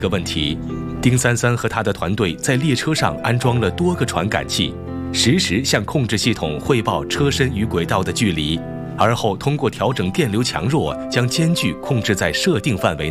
个问题，丁三三和他的团队在列车上安装了多个传感器，实时向控制系统汇报车身与轨道的距离，而后通过调整电流强弱，将间距控制在设定范围内。